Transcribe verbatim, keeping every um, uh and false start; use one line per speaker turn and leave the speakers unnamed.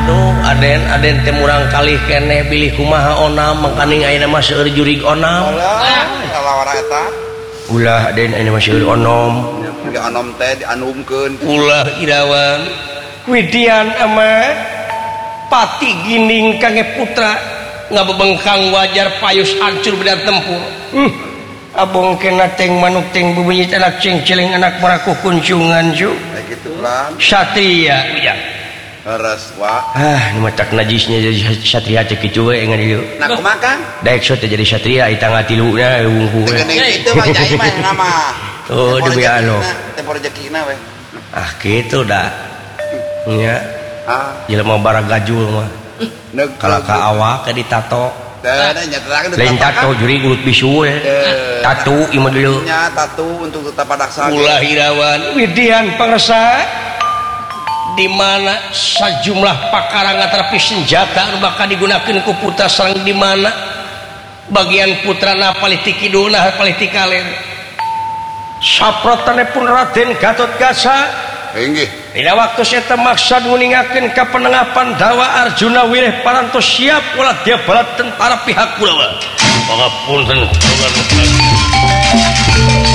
Waduh Aden Aden teh murang kalih keneh bilih kumaha onam mangkaning ayeuna mah seueur jurig onam.
Salawara eta.
Ulah Aden ayeuna mah seueur onom.
Ge onom teh dianumkeun.
Ulah Irawan. Widian ama pati gining kange putra ngabebengkang wajar payus hancur bedan tempur. Hmm. Abong kena teng manuk teng bubuyit anak cengceleng anak marakuh kuncungan cu.
Kayak gitu lah.
Satria ya.
Heres wa.
Ah, nu matak najisnya jadi satria cek kitu we ngan ieu.
Nah kumaha Kang?
Daek so teh jadi satria ita ngatiluna wungku.
Geuning kitu mah jai mah nama.
Oh, demi anu.
Tempo rezekina we.
Ah, kitu dah. Nya.
Ah,
Jelema baragajul mah.
neug
Kalaka awak ke ditato.
teh nyatarakeun
Lain tato juri gulut bisu we. Tatu ieu mah geuleuh.
nya tatu untuk tetap padaksa.
Ulah Irawan Widian pangresa di mana sajumlah pakara ngatrapi senjata anu bakal digunakeun ku putra sareng di mana bagian putrana palih ti kidulna palih ti kaler saprotanipun Raden Gatotkaca
inggih
dina waktu eta maksad nguningakeun ka penengapan dawa Arjuna wireh parantos siap ulah dia bala tentara pihak Kurawa pangapunten